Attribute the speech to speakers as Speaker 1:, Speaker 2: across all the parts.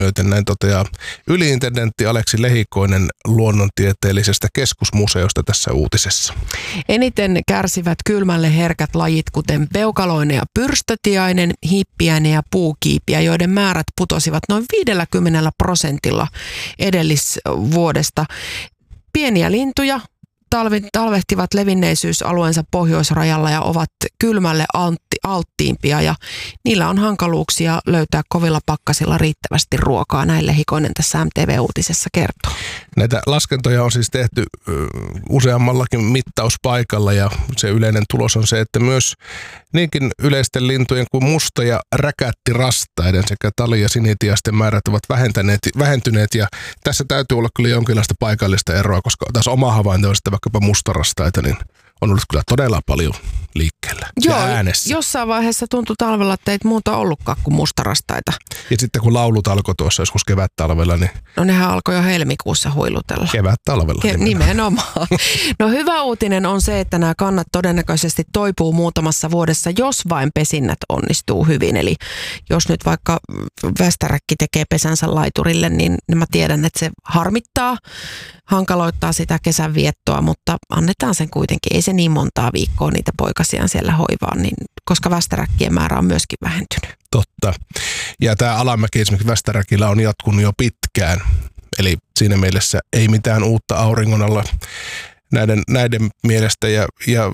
Speaker 1: myöten, näin toteaa yliintendentti Aleksi Lehikoinen luonnontieteellisestä keskusmuseosta tässä uutisessa.
Speaker 2: Eniten kärsivät kylmälle herkät lajit, kuten peukaloinen ja pyrstötiainen, hippiäinen ja puukiipiä, joiden määrät putosivat noin 50% edellisvuodesta. Pieniä lintuja talvehtivat levinneisyysalueensa pohjoisrajalla ja ovat kylmälle alttiimpia ja niillä on hankaluuksia löytää kovilla pakkasilla riittävästi ruokaa. Näin Lehikoinen tässä MTV-uutisessa kertoo.
Speaker 1: Näitä laskentoja on siis tehty useammallakin mittauspaikalla ja se yleinen tulos on se, että myös niinkin yleisten lintujen kuin musta- ja räkättirastaiden sekä tali- ja sinitiaisten määrät ovat vähentyneet ja tässä täytyy olla kyllä jonkinlaista paikallista eroa, koska taas oma havainto on sitten vaikkapa mustarastaita, niin on ollut kyllä todella paljon liikkeellä.
Speaker 2: Joo,
Speaker 1: äänessä.
Speaker 2: Jossain vaiheessa tuntui talvella, että ei muuta ollutkaan kuin mustarastaita.
Speaker 1: Ja sitten kun laulut alkoi tuossa joskus kevät-talvella, niin...
Speaker 2: No nehän alkoi jo helmikuussa huilutella.
Speaker 1: Kevät-talvella.
Speaker 2: Nimenomaan. No hyvä uutinen on se, että nämä kannat todennäköisesti toipuu muutamassa vuodessa, jos vain pesinnät onnistuu hyvin. Eli jos nyt vaikka västäräkki tekee pesänsä laiturille, niin mä tiedän, että se harmittaa, hankaloittaa sitä kesän viettoa, mutta annetaan sen kuitenkin. Ei se niin montaa viikkoa niitä poikasiaan siellä hoivaan, niin, koska västäräkkien määrä on myöskin vähentynyt.
Speaker 1: Totta. Ja tämä alamäki esimerkiksi västäräkillä on jatkunut jo pitkään. Eli siinä mielessä ei mitään uutta auringon alla näiden mielestä. Ja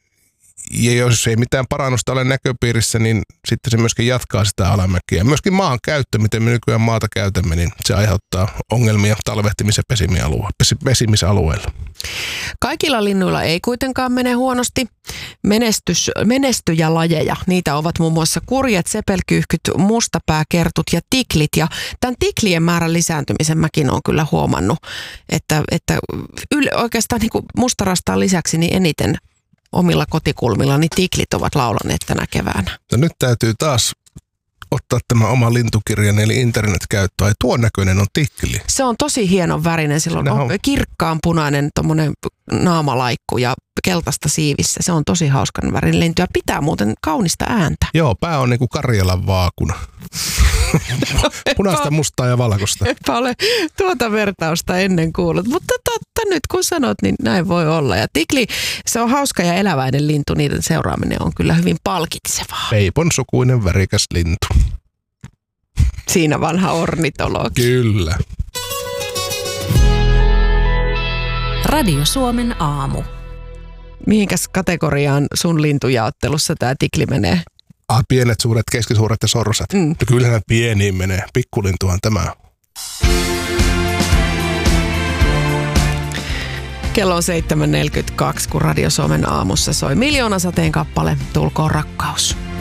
Speaker 1: jos ei mitään parannusta ole näköpiirissä, niin sitten se myöskin jatkaa sitä alamäkiä. Myöskin maan käyttö, miten me nykyään maata käytämme, niin se aiheuttaa ongelmia talvehtimis- ja pesimisalueilla. Kaikilla
Speaker 2: linnuilla ei kuitenkaan mene huonosti. Menestyjälajeja, niitä ovat muun muassa kurjet, sepelkyyhkyt, mustapääkertut ja tiklit. Ja tämän tiklien määrän lisääntymisen mäkin olen kyllä huomannut, että oikeastaan niin kuin mustarastaan lisäksi niin eniten omilla kotikulmilla niin tiklit ovat laulaneet tänä keväänä.
Speaker 1: No nyt täytyy taas ottaa tämä oma lintukirjan eli internetkäyttö. Ai tuon näköinen on tikli.
Speaker 2: Se on tosi hienon värinen. Silloin on kirkkaan punainen tommonen naamalaikku ja keltaista siivissä. Se on tosi hauskan värinen lintu ja pitää muuten kaunista ääntä.
Speaker 1: Joo, pää on niinku Karjalan vaakuna. Punaista, mustaa ja valkoista.
Speaker 2: Enpä ole tuota vertausta ennen kuullut, mutta totta nyt kun sanot, niin näin voi olla. Ja tikli, se on hauska ja eläväinen lintu, niiden seuraaminen on kyllä hyvin palkitsevaa.
Speaker 1: Peipon sukuinen värikäs lintu.
Speaker 2: Siinä vanha ornitologi.
Speaker 1: Kyllä.
Speaker 3: Radio Suomen aamu.
Speaker 2: Mihinkäs kategoriaan sun lintujaottelussa tämä tikli menee?
Speaker 1: Pienet, suuret, keskisuuret ja sorsat. Kyllähän pieniin menee. Pikkulintuhan tämä.
Speaker 2: Kello on 7.42, kun Radio Suomen aamussa soi Miljoonasateen kappale Tulkoon rakkaus.